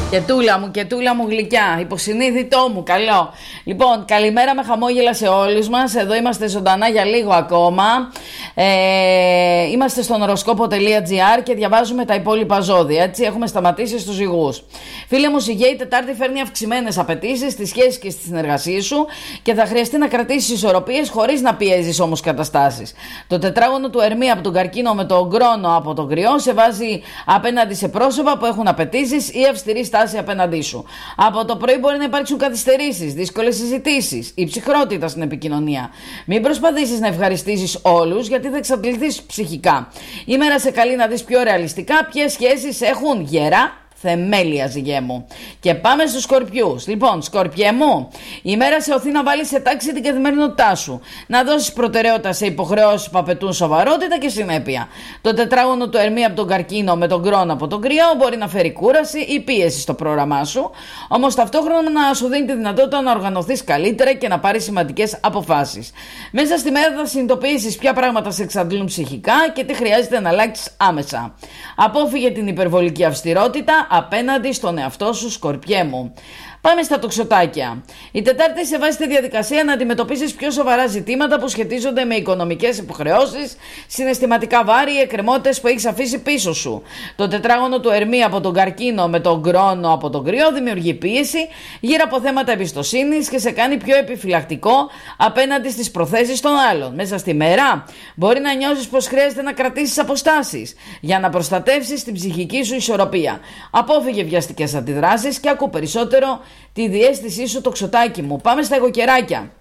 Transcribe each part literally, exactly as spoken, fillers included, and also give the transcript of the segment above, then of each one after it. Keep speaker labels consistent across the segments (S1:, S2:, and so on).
S1: Και τούλα μου, και τούλα μου γλυκιά, υποσυνείδητό μου, καλό. Λοιπόν, καλημέρα με χαμόγελα σε όλους μας. Εδώ είμαστε ζωντανά για λίγο ακόμα. ε, Είμαστε στον οροσκόπο.gr και διαβάζουμε τα υπόλοιπα ζώδια. Έτσι έχουμε σταματήσει στους ζυγούς. Φίλε μου Ζυγέ, η Τετάρτη φέρνει αυξημένες απαιτήσεις στις σχέσεις και στις συνεργασίες σου και θα χρειαστεί να κρατήσεις ισορροπίες χωρίς να πιέζεις όμως καταστάσεις. Το τετράγωνο του Ερμή από τον Καρκίνο με τον Κρόνο από τον Κρυό σε βάζει απέναντι σε πρόσωπα που έχουν απαιτήσεις ή αυστηρή στάση απέναντί σου. Από το πρωί μπορεί να υπάρξουν καθυστερήσεις, δύσκολες συζητήσεις, η ψυχρότητα στην επικοινωνία. Μην προσπαθήσεις να ευχαριστήσεις όλους γιατί θα εξαντληθείς ψυχικά. Η μέρα σε καλεί να δεις πιο ρεαλιστικά ποιες σχέσεις έχουν γερά θεμέλια, Ζυγέ μου. Και πάμε στους Σκορπιούς. Λοιπόν, Σκορπιέ μου, η μέρα σε οθεί να βάλεις σε τάξη την καθημερινότητά σου. Να δώσεις προτεραιότητα σε υποχρεώσεις που απαιτούν σοβαρότητα και συνέπεια. Το τετράγωνο του Ερμή από τον Καρκίνο με τον Κρόνο από τον Κρυό μπορεί να φέρει κούραση ή πίεση στο πρόγραμμά σου, όμως ταυτόχρονα να σου δίνει τη δυνατότητα να οργανωθείς καλύτερα και να πάρεις σημαντικές αποφάσεις. Μέσα στη μέρα θα συνειδητοποιήσεις ποια πράγματα σε εξαντλούν ψυχικά και τι χρειάζεται να αλλάξεις άμεσα. Απόφυγε την υπερβολική αυστηρότητα απέναντι στον εαυτό σου, Σκορπιέ μου. Πάμε στα τοξοτάκια. Η Τετάρτη σε βάζει στη διαδικασία να αντιμετωπίσεις πιο σοβαρά ζητήματα που σχετίζονται με οικονομικές υποχρεώσεις, συναισθηματικά βάρη ή εκκρεμότητες που έχεις αφήσει πίσω σου. Το τετράγωνο του Ερμή από τον Καρκίνο με τον Κρόνο από τον Κρυό δημιουργεί πίεση γύρω από θέματα εμπιστοσύνης και σε κάνει πιο επιφυλακτικό απέναντι στις προθέσεις των άλλων. Μέσα στη μέρα μπορεί να νιώσεις πως χρειάζεται να κρατήσεις αποστάσεις για να προστατεύσεις την ψυχική σου ισορροπία. Απόφυγε βιαστικές αντιδράσεις και ακού περισσότερο τη διαίσθησή σου, τοξοτάκι μου. Πάμε στα εγωκεράκια.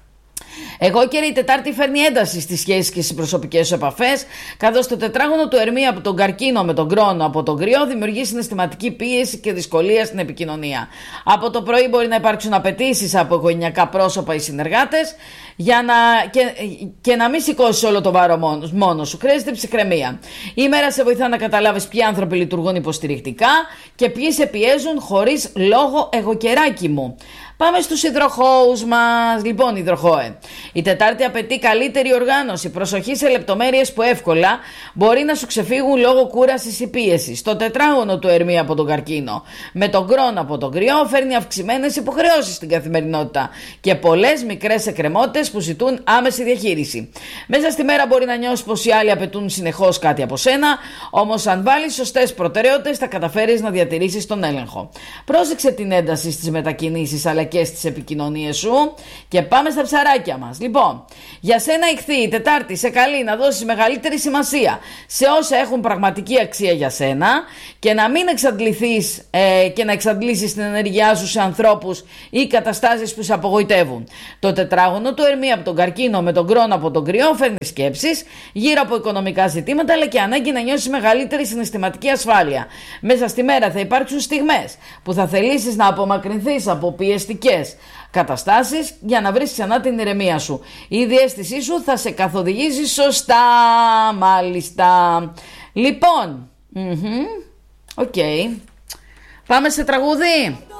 S1: Εγώ και η Τετάρτη φέρνει ένταση στις σχέσεις και στις προσωπικές σου επαφές, καθώς το τετράγωνο του Ερμή από τον Καρκίνο με τον Κρόνο από τον Κρυό δημιουργεί συναισθηματική πίεση και δυσκολία στην επικοινωνία. Από το πρωί μπορεί να υπάρξουν απαιτήσεις από οικογενειακά πρόσωπα ή συνεργάτες για να, και, και να μην σηκώσεις όλο το βάρο μόνος, μόνος σου. Χρειάζεται ψυχραιμία. Η μέρα σε βοηθά να καταλάβεις ποιοι άνθρωποι λειτουργούν υποστηρικτικά και ποιοι σε πιέζουν χωρίς λόγο, εγωκεράκι μου. Πάμε στους υδροχόους μας. Λοιπόν, υδροχόε, η Τετάρτη απαιτεί καλύτερη οργάνωση, προσοχή σε λεπτομέρειες που εύκολα μπορεί να σου ξεφύγουν λόγω κούρασης ή πίεσης. Το τετράγωνο του Ερμή από τον Καρκίνο με τον Κρόνο από τον Κρυό φέρνει αυξημένες υποχρεώσεις στην καθημερινότητα και πολλές μικρές εκκρεμότητες που ζητούν άμεση διαχείριση. Μέσα στη μέρα μπορεί να νιώσεις πως οι άλλοι απαιτούν συνεχώς κάτι από σένα, όμως αν βάλεις σωστές προτεραιότητες θα καταφέρεις να διατηρήσεις τον έλεγχο. Πρόσεξε την ένταση στις μετακινήσεις αλλά και στις επικοινωνίες σου. Και πάμε στα ψαράκια μας. Λοιπόν, για σένα Ιχθύ, η Τετάρτη σε καλεί να δώσεις μεγαλύτερη σημασία σε όσα έχουν πραγματική αξία για σένα και να μην εξαντληθείς ε, και να εξαντλήσεις την ενέργειά σου σε ανθρώπους ή καταστάσεις που σε απογοητεύουν. Το τετράγωνο του Ερμή από τον Καρκίνο με τον Κρόνο από τον Κρυό φέρνει σκέψεις γύρω από οικονομικά ζητήματα αλλά και ανάγκη να νιώσεις μεγαλύτερη συναισθηματική ασφάλεια. Μέσα στη μέρα θα υπάρξουν στιγμές που θα θελήσεις να απομακρυνθείς από πιεστικές καταστάσεις για να βρεις ξανά την ηρεμία σου. Η διαίσθησή σου θα σε καθοδηγήσει σωστά, μάλιστα. Λοιπόν, οκ. Mm-hmm. Okay. Πάμε σε τραγούδι.